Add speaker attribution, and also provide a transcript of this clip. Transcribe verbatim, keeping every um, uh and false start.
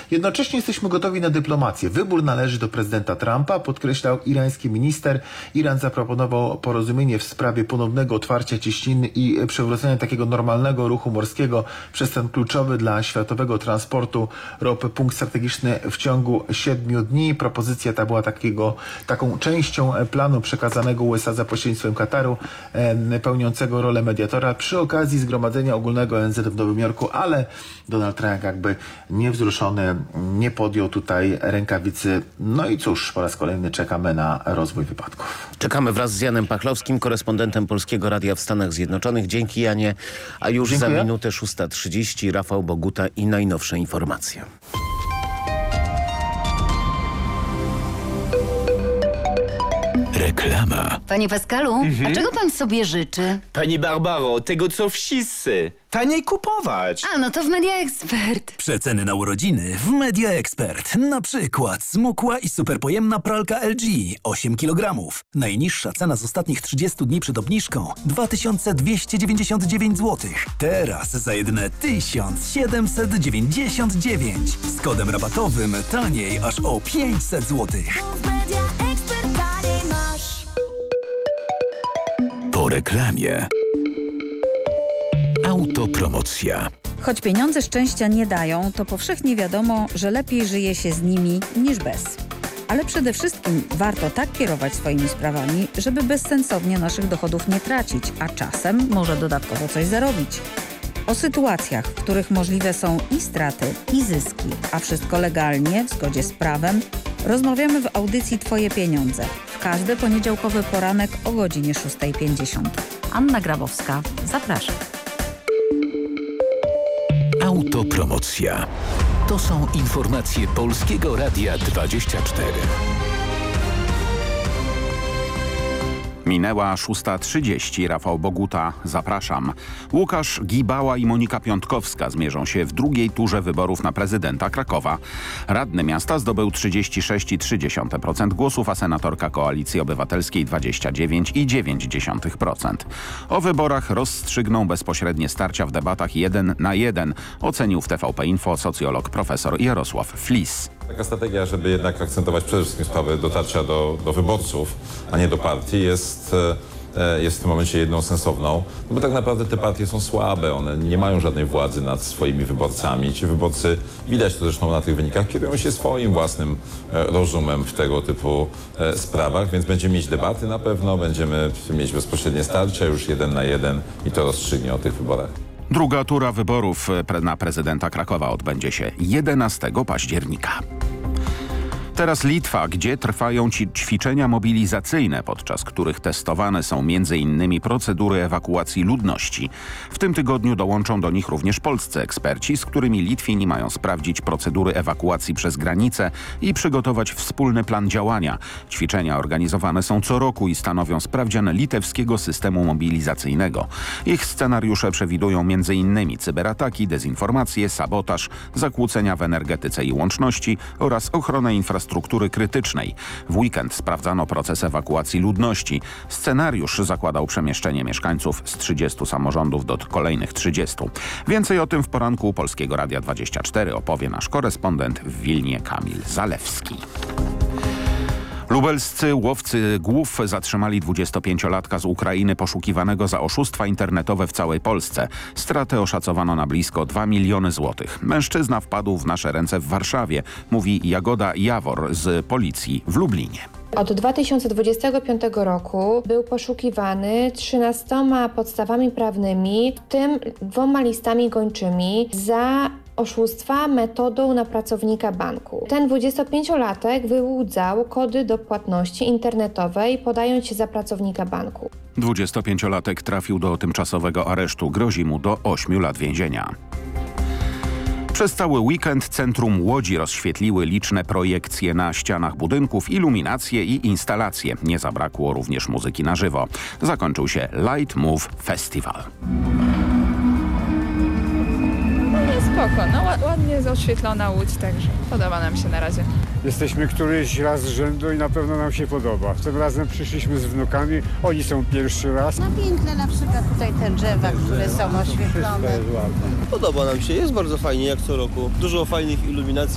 Speaker 1: Jednocześnie jesteśmy gotowi na dyplomację. Wybór należy do prezydenta Trumpa, podkreślał irański minister. Iran zaproponował porozumienie w sprawie ponownego otwarcia cieśniny i przywrócenia takiego normalnego ruchu morskiego przez ten kluczowy dla światowego transportu ropy punkt strategiczny w ciągu siedmiu dni. Propozycja ta była takiego, taką częścią planu przekazanego U S A za pośrednictwem Kataru, e, pełniącego rolę mediatora przy okazji Zgromadzenia Ogólnego O N Z w Nowym Jorku, ale Donald Trump jakby niewzruszony nie podjął tutaj rękawicy. No i cóż, po raz kolejny czekamy na rozwój wypadków.
Speaker 2: Czekamy wraz z Janem Pachlowskim, korespondentem Polskiego Radia w Stanach Zjednoczonych. Dzięki, Janie. A już
Speaker 1: Dziękuję.
Speaker 2: za minutę szósta trzydzieści Rafał Boguta i najnowsze informacje.
Speaker 3: Reklama.
Speaker 4: Panie Pascalu,
Speaker 5: Mhm.
Speaker 4: a czego pan sobie życzy?
Speaker 5: Pani Barbaro, tego co wszyscy. Taniej kupować.
Speaker 4: A, no to w Media Expert.
Speaker 3: Przeceny na urodziny w Media Expert. Na przykład smukła i superpojemna pralka L G osiem kilogramów. Najniższa cena z ostatnich trzydziestu dni przed obniżką dwa tysiące dwieście dziewięćdziesiąt dziewięć złotych. Teraz za jedyne tysiąc siedemset dziewięćdziesiąt dziewięć. Z kodem rabatowym taniej aż o pięćset złotych. Po reklamie. Autopromocja.
Speaker 6: Choć pieniądze szczęścia nie dają, to powszechnie wiadomo, że lepiej żyje się z nimi niż bez. Ale przede wszystkim warto tak kierować swoimi sprawami, żeby bezsensownie naszych dochodów nie tracić, a czasem może dodatkowo coś zarobić. O sytuacjach, w których możliwe są i straty, i zyski, a wszystko legalnie, w zgodzie z prawem, rozmawiamy w audycji Twoje pieniądze. W każdy poniedziałkowy poranek o godzinie szósta pięćdziesiąt. Anna Grabowska, zapraszam.
Speaker 3: Autopromocja. To są informacje Polskiego Radia dwadzieścia cztery.
Speaker 7: Minęła szósta trzydzieści. Rafał Boguta. Zapraszam. Łukasz Gibała i Monika Piątkowska zmierzą się w drugiej turze wyborów na prezydenta Krakowa. Radny miasta zdobył trzydzieści sześć przecinek trzy procent głosów, a senatorka Koalicji Obywatelskiej dwadzieścia dziewięć przecinek dziewięć procent. O wyborach rozstrzygną bezpośrednie starcia w debatach jeden na jeden, ocenił w T V P Info socjolog profesor Jarosław Flis.
Speaker 8: Taka strategia, żeby jednak akcentować przede wszystkim sprawę dotarcia do, do wyborców, a nie do partii, jest, jest w tym momencie jedną sensowną. No bo tak naprawdę te partie są słabe, one nie mają żadnej władzy nad swoimi wyborcami. Ci wyborcy, widać to zresztą na tych wynikach, kierują się swoim własnym rozumem w tego typu sprawach, więc będziemy mieć debaty na pewno, będziemy mieć bezpośrednie starcia już jeden na jeden i to rozstrzygnie o tych wyborach.
Speaker 7: Druga tura wyborów na prezydenta Krakowa odbędzie się jedenastego października. Teraz Litwa, gdzie trwają ci ćwiczenia mobilizacyjne, podczas których testowane są między innymi procedury ewakuacji ludności. W tym tygodniu dołączą do nich również polscy eksperci, z którymi Litwini mają sprawdzić procedury ewakuacji przez granicę i przygotować wspólny plan działania. Ćwiczenia organizowane są co roku i stanowią sprawdzian litewskiego systemu mobilizacyjnego. Ich scenariusze przewidują między innymi cyberataki, dezinformacje, sabotaż, zakłócenia w energetyce i łączności oraz ochronę infrastruktury struktury krytycznej. W weekend sprawdzano proces ewakuacji ludności. Scenariusz zakładał przemieszczenie mieszkańców z trzydziestu samorządów do kolejnych trzydziestu. Więcej o tym w poranku Polskiego Radia dwadzieścia cztery opowie nasz korespondent w Wilnie Kamil Zalewski. Lubelscy łowcy głów zatrzymali dwudziestopięciolatka z Ukrainy poszukiwanego za oszustwa internetowe w całej Polsce. Stratę oszacowano na blisko dwa miliony złotych. Mężczyzna wpadł w nasze ręce w Warszawie, mówi Jagoda Jawor z policji w Lublinie.
Speaker 9: Od dwa tysiące dwudziestego piątego roku był poszukiwany trzynastoma podstawami prawnymi, w tym dwoma listami gończymi za oszustwa metodą na pracownika banku. Ten dwudziestopięciolatek wyłudzał kody do płatności internetowej, podając się za pracownika banku.
Speaker 7: dwudziestopięciolatek trafił do tymczasowego aresztu. Grozi mu do ośmiu lat więzienia. Przez cały weekend centrum Łodzi rozświetliły liczne projekcje na ścianach budynków, iluminacje i instalacje. Nie zabrakło również muzyki na żywo. Zakończył się Light Move Festival.
Speaker 10: Spoko, no ładnie oświetlona Łódź, także podoba nam się na razie.
Speaker 11: Jesteśmy któryś raz z rzędu i na pewno nam się podoba. Tym razem przyszliśmy z wnukami, oni są pierwszy raz.
Speaker 12: No piękne na przykład tutaj te drzewa, które są oświetlone.
Speaker 13: Podoba nam się, jest bardzo fajnie jak co roku. Dużo fajnych iluminacji.